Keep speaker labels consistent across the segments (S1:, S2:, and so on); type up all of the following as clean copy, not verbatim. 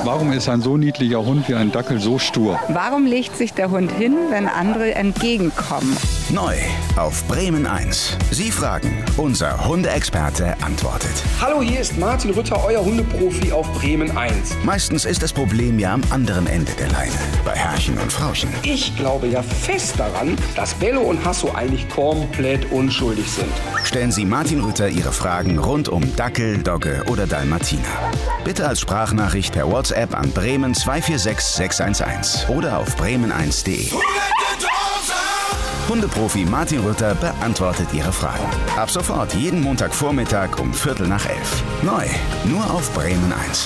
S1: Warum ist ein so niedlicher Hund wie ein Dackel so stur?
S2: Warum legt sich der Hund hin, wenn andere entgegenkommen?
S3: Neu auf Bremen 1. Sie fragen, unser Hundeexperte antwortet.
S4: Hallo, hier ist Martin Rütter, euer Hundeprofi auf Bremen 1.
S3: Meistens ist das Problem ja am anderen Ende der Leine, bei Herrchen und Frauchen.
S4: Ich glaube ja fest daran, dass Bello und Hasso eigentlich komplett unschuldig sind.
S3: Stellen Sie Martin Rütter Ihre Fragen rund um Dackel, Dogge oder Dalmatiner. Bitte als Sprachnachricht per WhatsApp an Bremen 246 611 oder auf bremen1.de. Hundeprofi Martin Rütter beantwortet Ihre Fragen. Ab sofort jeden Montagvormittag um 11:45. Neu, nur auf Bremen 1.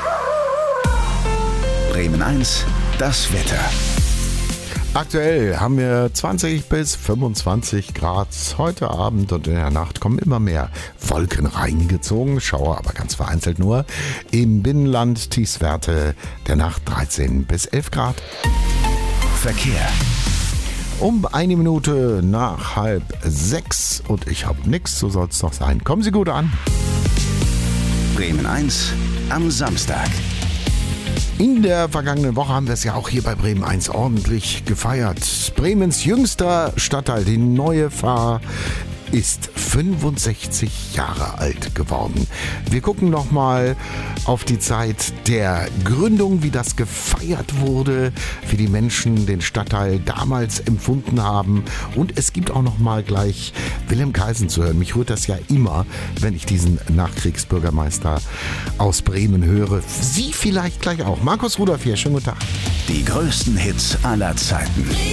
S3: Bremen 1, das Wetter.
S5: Aktuell haben wir 20 bis 25 Grad. Heute Abend und in der Nacht kommen immer mehr Wolken reingezogen. Schauer aber ganz vereinzelt nur. Im Binnenland Tiefstwerte der Nacht 13 bis 11 Grad.
S3: Verkehr.
S5: Um 1 Minute nach 5:30 und ich habe nichts, so soll es noch sein. Kommen Sie gut an.
S3: Bremen 1 am Samstag.
S5: In der vergangenen Woche haben wir es ja auch hier bei Bremen 1 ordentlich gefeiert. Bremens jüngster Stadtteil, die Neue Fahr, ist 65 Jahre alt geworden. Wir gucken nochmal auf die Zeit der Gründung, wie das gefeiert wurde, wie die Menschen den Stadtteil damals empfunden haben. Und es gibt auch nochmal gleich Wilhelm Kaisen zu hören. Mich rührt das ja immer, wenn ich diesen Nachkriegsbürgermeister aus Bremen höre. Sie vielleicht gleich auch. Markus Rudolph hier, schönen guten Tag.
S3: Die größten Hits aller Zeiten.